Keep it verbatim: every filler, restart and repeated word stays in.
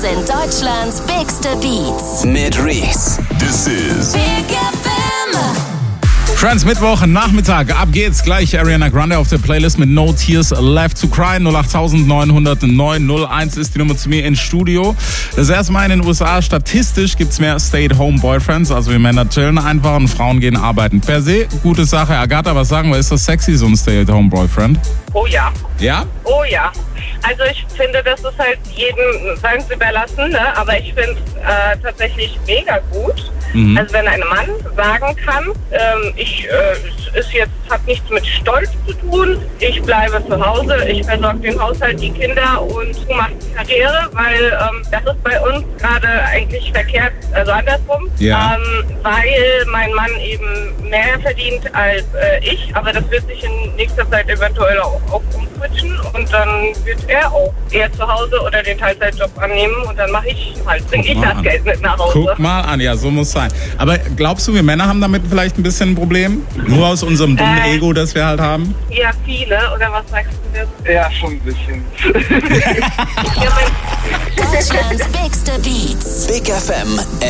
Das sind Deutschlands bigste Beats. Mit Reese. This is Big F M. Friends, Mittwoch, Nachmittag. Ab geht's gleich. Ariana Grande auf der Playlist mit No Tears Left to Cry. null acht neun null neun null eins ist die Nummer zu mir ins Studio. Das erste Mal in den U S A. Statistisch gibt's mehr Stay-at-home-Boyfriends. Also wir Männer chillen einfach und Frauen gehen arbeiten. Per se, gute Sache. Agatha, was sagen wir? Ist das sexy, so ein Stay-at-home-Boyfriend? Oh ja. Ja? Oh ja. Also ich finde, das ist halt jedem seins überlassen, ne? Aber ich finde es äh, tatsächlich mega gut. Mhm. Also wenn ein Mann sagen kann, ähm, ich äh, ist jetzt hat nichts mit Stolz zu tun, ich bleibe zu Hause, ich versorge den Haushalt, die Kinder und du machst Karriere, weil ähm, das ist bei uns gerade eigentlich verkehrt, also andersrum, ja. ähm, weil mein Mann eben mehr verdient als äh, ich, aber das wird sich in nächster Zeit eventuell auch, auch umswitchen und dann wird er auch eher zu Hause oder den Teilzeitjob annehmen und dann mache ich halt, bringe ich das an. Geld mit nach Hause. Guck mal an, ja, so muss sein. Aber glaubst du, wir Männer haben damit vielleicht ein bisschen ein Problem? Nur aus unserem dummen Äh, Ego, das wir halt haben? Ja, viele, oder was sagst du jetzt? Ja, schon ein bisschen. Ja, mein Deutschlands bigste Beats. Big F M